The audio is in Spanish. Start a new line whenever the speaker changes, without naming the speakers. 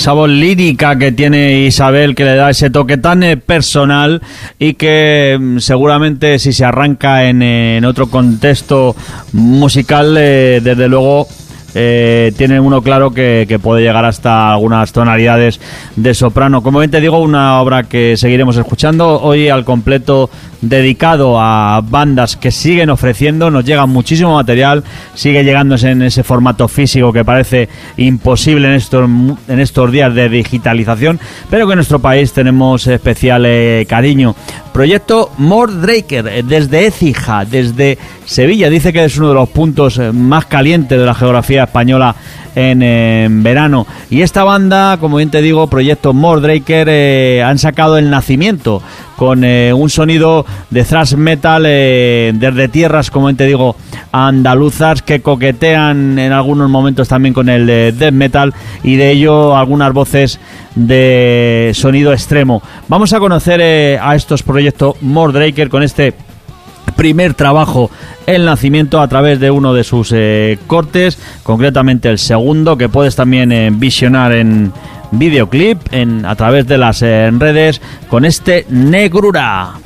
esa voz lírica que tiene Isabel, que le da ese toque tan personal y que seguramente si se arranca en otro contexto musical, desde luego tiene uno claro que puede llegar hasta algunas tonalidades de soprano. Como bien te digo, una obra que seguiremos escuchando hoy al completo, dedicado a bandas que siguen ofreciendo. Nos llega muchísimo material, sigue llegándose en ese formato físico que parece imposible en estos días de digitalización, pero que en nuestro país tenemos especial cariño. Proyecto Mordraker, desde Écija, desde Sevilla. Dice que es uno de los puntos más calientes de la geografía española en verano. Y esta banda, como bien te digo, Proyecto Mordraker, han sacado El Nacimiento, con un sonido de thrash metal desde tierras, como bien te digo, andaluzas, que coquetean en algunos momentos también con el death metal, y de ello algunas voces de sonido extremo. Vamos a conocer a estos Proyecto Mordraker con este primer trabajo, El Nacimiento, a través de uno de sus cortes, concretamente el segundo, que puedes también visionar en videoclip a través de las redes, con este Negrura.